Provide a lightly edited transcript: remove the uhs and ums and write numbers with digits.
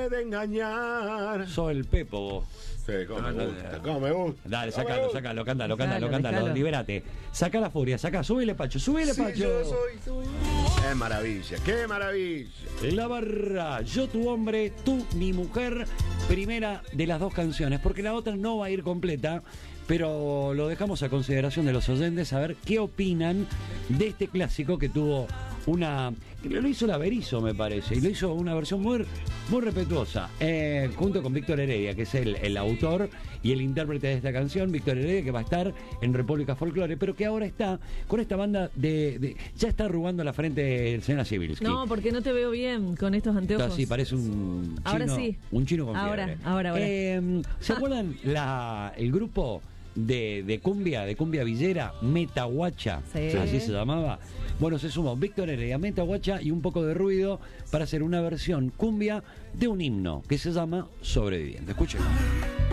puede engañar. Soy el Pepo vos. Sí, cómo me gusta, cómo me gusta. Dale, cómo me sácalo, gusta. sácalo, cántalo, Déjalo, cántalo, déjalo. libérate. Saca la furia, saca, súbele Pacho, súbele Sí, Pacho. yo soy tú. Qué maravilla, qué maravilla. La barra, yo tu hombre, tú mi mujer, primera de las dos canciones, porque la otra no va a ir completa, pero lo dejamos a consideración de los oyentes a ver qué opinan de este clásico que tuvo una... Lo hizo la Berizo, me parece, y lo hizo una versión muy respetuosa, junto con Víctor Heredia, que es el autor y el intérprete de esta canción. Víctor Heredia, que va a estar en República Folklore, pero que ahora está con esta banda ya está arrugando la frente del Sena Sibilski. No, porque no te veo bien con estos anteojos. Sí, parece un chino. Ahora sí. Un chino con Ahora, fiebre. ahora. ¿Se acuerdan el grupo de cumbia villera, Metahuacha? Sí. Así se llamaba. Bueno, se sumó Víctor Heredia, Metahuacha y un poco de ruido para hacer una versión cumbia de un himno que se llama Sobreviviente. Escuchen.